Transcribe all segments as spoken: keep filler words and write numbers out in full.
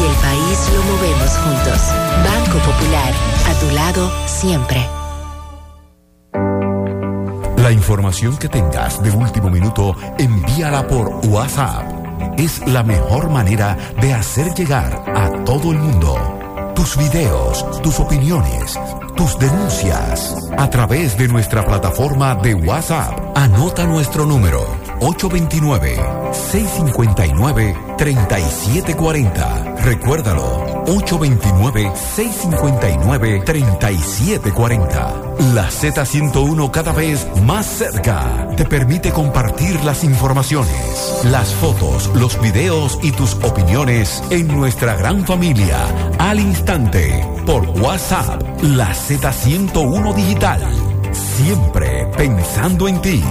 El país lo movemos juntos. Banco Popular, a tu lado siempre. La información que tengas de último minuto, envíala por WhatsApp. Es la mejor manera de hacer llegar a todo el mundo tus videos, tus opiniones, tus denuncias a través de nuestra plataforma de WhatsApp. Anota nuestro número ocho dos nueve, seis cinco nueve, tres siete cuatro cero. Recuérdalo, ocho dos nueve, seis cinco nueve, tres siete cuatro cero. La Z ciento uno, cada vez más cerca, te permite compartir las informaciones, las fotos, los videos y tus opiniones en nuestra gran familia al instante por WhatsApp. La Z ciento uno Digital, siempre pensando en ti.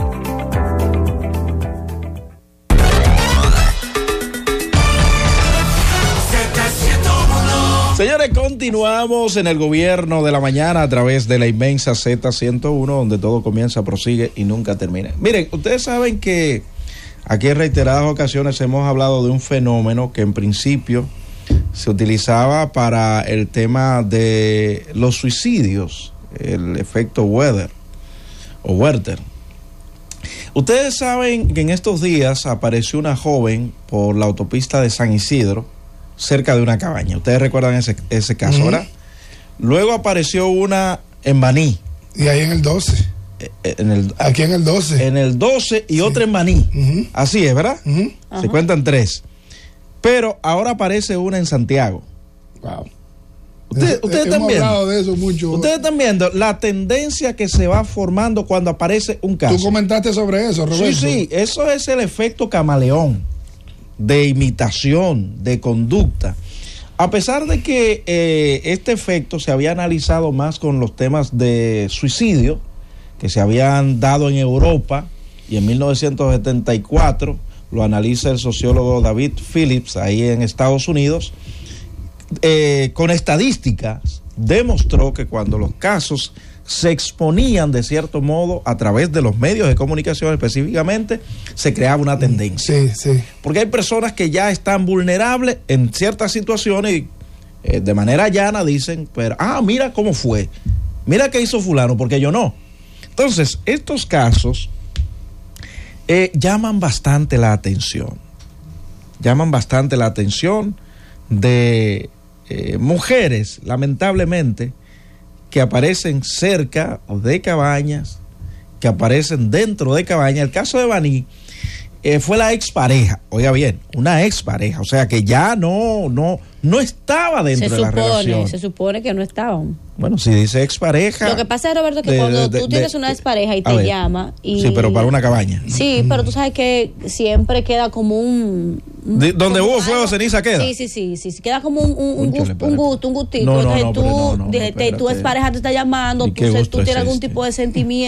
Señores, continuamos en el gobierno de la mañana a través de la inmensa Z ciento uno, donde todo comienza, prosigue y nunca termina. Miren, ustedes saben que aquí en reiteradas ocasiones hemos hablado de un fenómeno que en principio se utilizaba para el tema de los suicidios, el efecto Weather o Werther. Ustedes saben que en estos días apareció una joven por la autopista de San Isidro, cerca de una cabaña. Ustedes recuerdan ese, ese caso, uh-huh. ¿verdad? Luego apareció una en Baní. Y ahí en el doce. En el, Aquí en el doce. En el doce y sí. Otra en Baní. Uh-huh. Así es, ¿verdad? Uh-huh. Se uh-huh. cuentan tres. Pero ahora aparece una en Santiago. Wow. Ustedes, ustedes están viendo. Hablado de eso mucho. Ustedes están viendo la tendencia que se va formando cuando aparece un caso. Tú comentaste sobre eso, Roberto. Sí, sí, eso es el efecto camaleón, de imitación, de conducta. A pesar de que eh, este efecto se había analizado más con los temas de suicidio, que se habían dado en Europa, y en mil novecientos setenta y cuatro lo analiza el sociólogo David Phillips, ahí en Estados Unidos, eh, con estadísticas, demostró que cuando los casos se exponían de cierto modo a través de los medios de comunicación específicamente, se creaba una tendencia. Sí, sí. Porque hay personas que ya están vulnerables en ciertas situaciones y eh, de manera llana dicen, pero, ah, mira cómo fue, mira qué hizo fulano, porque yo no. Entonces, estos casos eh, llaman bastante la atención, llaman bastante la atención de eh, mujeres, lamentablemente, que aparecen cerca de cabañas, que aparecen dentro de cabañas. El caso de Baní eh, fue la expareja, oiga bien, una expareja, o sea que ya no, no, no estaba dentro se de supone, la relación. Se supone que no estaban. Bueno, si dice expareja. Lo que pasa es, Roberto, que de, cuando de, tú de, tienes de, una expareja y te ver, llama. Y, sí, pero para una cabaña. Sí, pero tú sabes que siempre queda como un. un de, donde como hubo fuego, algo, ceniza queda. Sí, sí, sí, sí, sí. Queda como un, un, un, gusto, un gusto, un gustito. No, no, entonces no, tú, no, no, de, te, tu expareja te está llamando, tú, tú tienes algún este? tipo de sentimiento.